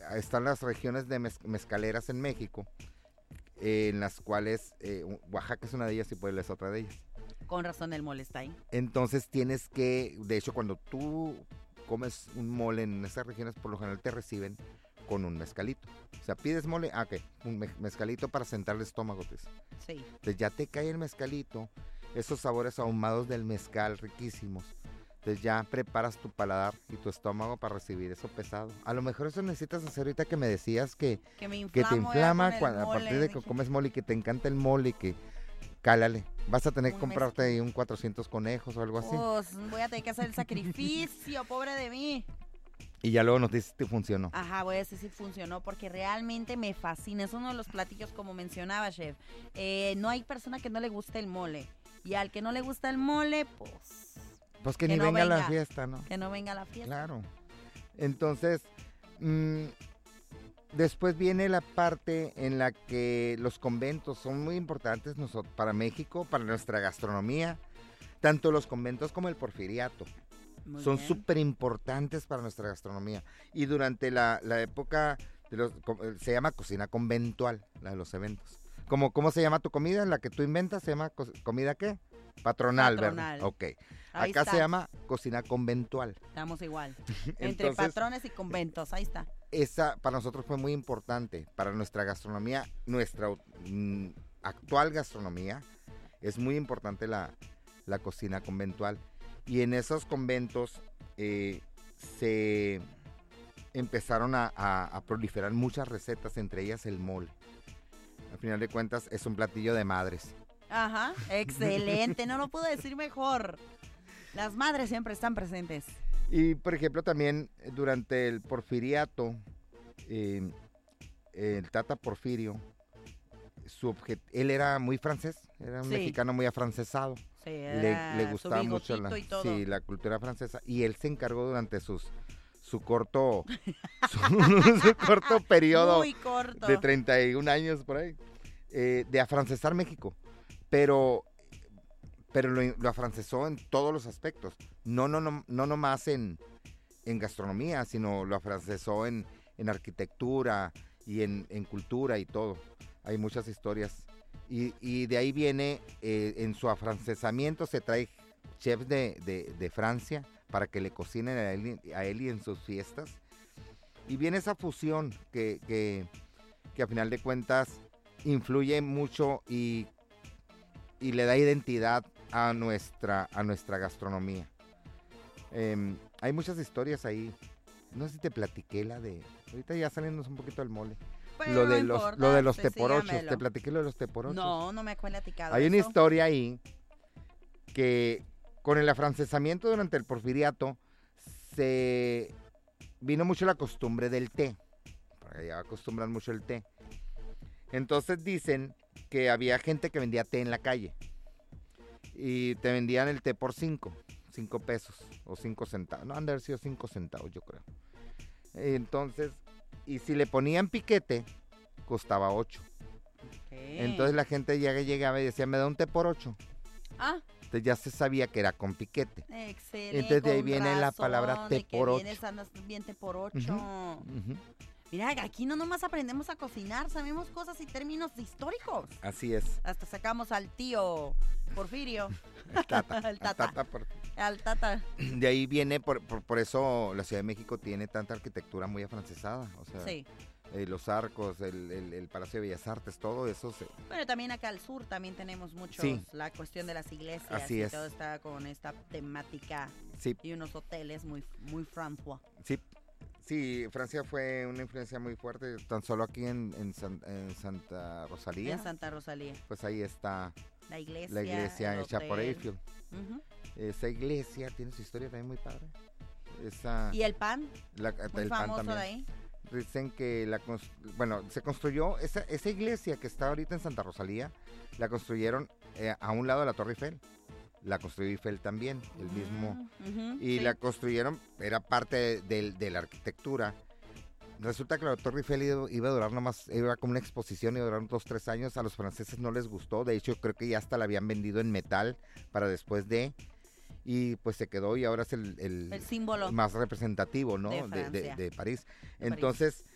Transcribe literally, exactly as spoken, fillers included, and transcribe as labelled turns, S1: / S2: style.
S1: están las regiones de mez, mezcaleras en México, eh, en las cuales eh, Oaxaca es una de ellas y Puebla es otra de ellas.
S2: Con razón el mole está ahí.
S1: Entonces tienes que, de hecho, cuando tú comes un mole en esas regiones, por lo general te reciben con un mezcalito. O sea, pides mole, ah, ¿qué? Un me- mezcalito para sentar el estómago, pues.
S2: Sí.
S1: Entonces ya te cae el mezcalito, esos sabores ahumados del mezcal riquísimos. Entonces ya preparas tu paladar y tu estómago para recibir eso pesado. A lo mejor eso necesitas hacer ahorita que me decías que,
S2: Que me
S1: que te
S2: inflamo ya
S1: inflama
S2: con el
S1: cuando, a
S2: mole,
S1: partir de que
S2: dije,
S1: comes mole y que te encanta el mole y que cálale. Vas a tener que
S2: Un
S1: comprarte
S2: mezcal.
S1: ahí un cuatrocientos conejos o algo así.
S2: Pues voy a tener que hacer el sacrificio, pobre de mí.
S1: Y ya luego nos dices si funcionó.
S2: Ajá, voy a decir si funcionó porque realmente me fascina. Es uno de los platillos, como mencionaba, chef. Eh, no hay persona que no le guste el mole. Y al que no le gusta el mole, pues
S1: Pues que,
S2: que
S1: ni
S2: no
S1: venga, la
S2: venga.
S1: fiesta, ¿no?
S2: que no venga a la fiesta.
S1: Claro. Entonces, mm, después viene la parte en la que los conventos son muy importantes nosotros, para México, para nuestra gastronomía. Tanto los conventos como el porfiriato.
S2: Muy
S1: Son
S2: bien.
S1: súper importantes para nuestra gastronomía. Y durante la, la época, de los, co- eh, se llama cocina conventual, la de los eventos. ¿Cómo, ¿Cómo se llama tu comida? La que tú inventas, ¿se llama co- comida qué? Patronal,
S2: Patronal.
S1: ¿verdad? Ok.
S2: Ahí
S1: Acá
S2: está.
S1: se llama cocina conventual.
S2: Estamos igual. Entre
S1: Entonces,
S2: patrones y conventos, ahí está.
S1: esa para nosotros fue muy importante, para nuestra gastronomía, nuestra mm, actual gastronomía, es muy importante la, la cocina conventual. Y en esos conventos eh, se empezaron a, a- a proliferar muchas recetas, entre ellas el mole. Al final de cuentas es un platillo de madres.
S2: Ajá, excelente, no lo puedo decir mejor. Las madres siempre están presentes.
S1: Y por ejemplo también eh, durante el porfiriato, eh, el Tata Porfirio, su objet- él era muy francés, era un
S2: Sí.
S1: mexicano muy afrancesado.
S2: Sí,
S1: Le,
S2: era
S1: le
S2: su
S1: gustaba mucho la,
S2: bigotito y todo.
S1: sí, la cultura francesa, y él se encargó durante sus su corto su, su corto periodo
S2: Muy corto.
S1: de treinta y un años por ahí, eh, de afrancesar México, pero pero lo, lo afrancesó en todos los aspectos, no no no no nomás en en gastronomía, sino lo afrancesó en, en arquitectura y en, en cultura y todo. Hay muchas historias. Y, y de ahí viene, eh, en su afrancesamiento se trae chefs de, de, de Francia para que le cocinen a él, a él y en sus fiestas. Y viene esa fusión que, que, que a final de cuentas influye mucho y, y le da identidad a nuestra, a nuestra gastronomía. Eh, hay muchas historias ahí. No sé si te platiqué la de... Ahorita ya saliéndonos un poquito del mole.
S2: Pero
S1: Lo de,
S2: no
S1: los,
S2: importa,
S1: lo de los
S2: sí,
S1: teporochos.
S2: sígamelo.
S1: Te platiqué lo de los teporochos.
S2: No, no me he platicado
S1: Hay una
S2: eso.
S1: historia ahí que con el afrancesamiento durante el porfiriato se vino mucho la costumbre del té. Por allá acostumbran mucho el té. Entonces dicen que había gente que vendía té en la calle. Y te vendían el té por cinco. Cinco pesos o cinco centavos. No, han de haber sido cinco centavos, yo creo. Entonces, y si le ponían piquete, costaba ocho.
S2: ¿Qué?
S1: Entonces la gente llega, llegaba y decía, me da un té por ocho.
S2: Ah,
S1: Entonces ya se sabía que era con piquete.
S2: excelente.
S1: Entonces de ahí
S2: con
S1: viene la
S2: razón,
S1: palabra
S2: de
S1: té
S2: que
S1: por ocho.
S2: vienes, andas bien té por ocho.
S1: Ujú.
S2: Mira, aquí no nomás aprendemos a cocinar, sabemos cosas y términos históricos.
S1: Así es.
S2: Hasta sacamos al tío Porfirio.
S1: El tata.
S2: El
S1: el
S2: tata.
S1: tata por-
S2: Al tata.
S1: De ahí viene, por, por, por eso la Ciudad de México tiene tanta arquitectura muy afrancesada. O sea,
S2: Sí.
S1: eh, los arcos, el, el- el Palacio de Bellas Artes, todo eso se,
S2: Bueno, también acá al sur también tenemos muchos,
S1: Sí.
S2: la cuestión de las iglesias
S1: Así
S2: y
S1: es.
S2: todo está con esta temática
S1: sí,
S2: y unos hoteles muy, muy François.
S1: sí, sí, Francia fue una influencia muy fuerte, tan solo aquí en, en, San- en Santa Rosalía,
S2: En Santa Rosalía.
S1: pues ahí está
S2: La iglesia.
S1: la iglesia
S2: el
S1: hecha por
S2: hotel.
S1: Eiffel.
S2: Ujú.
S1: Esa iglesia tiene su historia también muy padre. Esa,
S2: Y el pan,
S1: la,
S2: muy
S1: el pan
S2: famoso
S1: también.
S2: de ahí.
S1: Dicen que la cons- bueno, se construyó esa, esa iglesia que está ahorita en Santa Rosalía, la construyeron eh, a un lado de la Torre Eiffel. La construyó Eiffel también, el mismo.
S2: Mm, ujú,
S1: Y
S2: sí.
S1: la construyeron, era parte de, de- de la arquitectura. Resulta que la Torre Eiffel iba, iba a durar nomás, iba como una exposición, iba a durar dos, tres años. A los franceses no les gustó. De hecho, creo que ya hasta la habían vendido en metal para después de. Y pues se quedó y ahora es el, el-
S2: El símbolo.
S1: más representativo, ¿no?
S2: de
S1: De, de-
S2: Francia.
S1: de París.
S2: De
S1: Entonces,